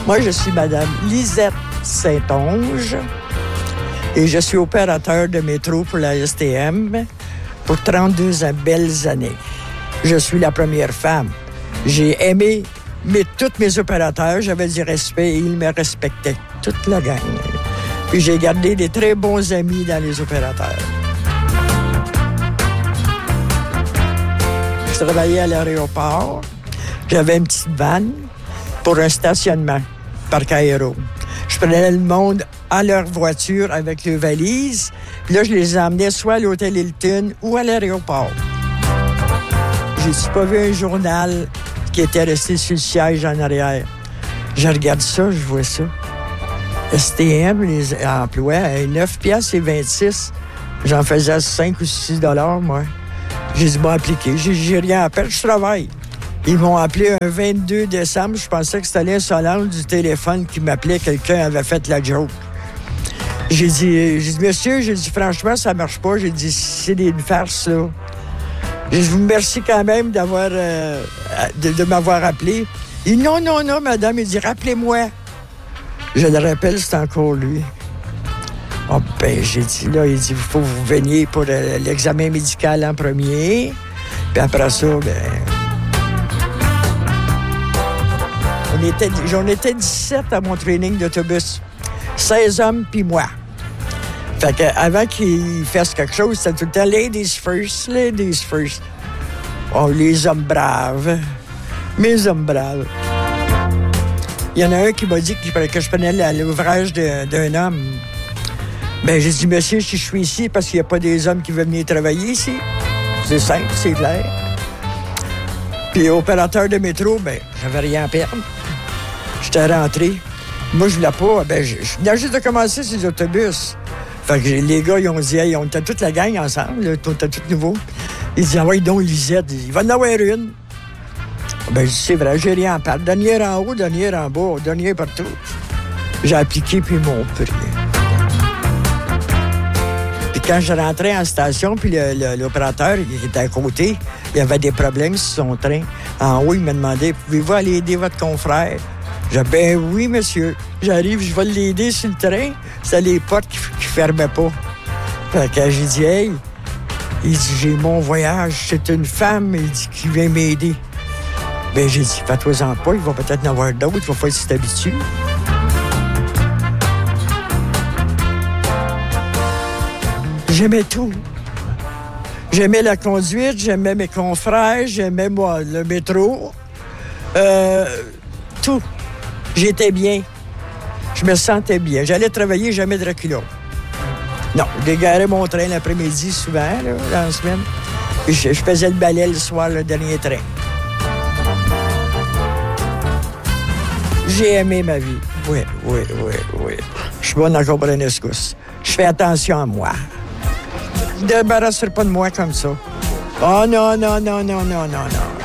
Moi, je suis Madame Lisette Saint-Onge et je suis opérateur de métro pour la STM pour 32 belles années. Je suis la première femme. J'ai aimé tous mes opérateurs, j'avais du respect et ils me respectaient, toute la gang. Puis j'ai gardé des très bons amis dans les opérateurs. Je travaillais à l'aéroport. J'avais une petite vanne pour un stationnement, parc aéro. Je prenais le monde à leur voiture avec leurs valises. Puis là, je les emmenais soit à l'hôtel Hilton ou à l'aéroport. J'ai pas vu un journal qui était resté sur le siège en arrière. Je regarde ça, je vois ça. STM, les emplois, à 9,26 $. J'en faisais 5 ou 6 $, moi. J'ai dit, bon, appliqué. J'ai rien à perdre, je travaille. Ils m'ont appelé un 22 décembre. Je pensais que c'était l'insolence du téléphone qui m'appelait. Quelqu'un avait fait la joke. J'ai dit, monsieur, franchement, ça marche pas. J'ai dit, c'est une farce, là. Je vous remercie quand même d'avoir de m'avoir appelé. Il dit, non, madame. Il dit, rappelez-moi. Je le rappelle, c'est encore lui. Oh, ben, j'ai dit, là, il dit, il faut que vous veniez pour l'examen médical en premier. Puis après ça, j'en étais 17 à mon training d'autobus. 16 hommes, puis moi. Fait qu'avant qu'il fasse quelque chose, c'était tout le temps ladies first. Oh, les hommes braves. Mes hommes braves. Il y en a un qui m'a dit que je prenais l'ouvrage d'un homme. Ben, j'ai dit, monsieur, si je suis ici, parce qu'il n'y a pas des hommes qui veulent venir travailler ici. C'est simple, c'est clair. Puis, opérateur de métro, ben, j'avais rien à perdre. J'étais rentré. Moi, je voulais pas. Ben, je venais juste de commencer ces autobus. Fait que les gars, ils ont dit, hey, on était toute la gang ensemble, là, on était tous nouveaux. Ils disaient, ah ouais, donc, Lisette, il va en avoir une. Ben, je dis, c'est vrai, j'ai rien à perdre. Dernier en haut, dernier en bas, dernier partout. J'ai appliqué, puis ils m'ont pris. Puis quand je rentrais en station, puis l'opérateur qui était à côté, il avait des problèmes sur son train. En haut, il me demandait, pouvez-vous aller aider votre confrère? J'ai dit, ben oui, monsieur. J'arrive, je vais l'aider sur le train. C'est les portes qui fermaient pas. Fait que j'ai dit, hey, il dit, j'ai mon voyage, c'est une femme, il dit, qui vient m'aider. Ben j'ai dit, fais-toi-en pas, il va peut-être en avoir d'autres, il va falloir s'y habituer. J'aimais tout. J'aimais la conduite, j'aimais mes confrères, j'aimais, moi, le métro. Tout. J'étais bien. Je me sentais bien. J'allais travailler, jamais de reculons. Non, je dégarais mon train l'après-midi souvent, là, dans la semaine. Et je faisais le balai le soir, le dernier train. J'ai aimé ma vie. Oui. Je suis bonne encore pour la escousse. Je fais attention à moi. Je ne me débarrasserai pas de moi comme ça. Oh non.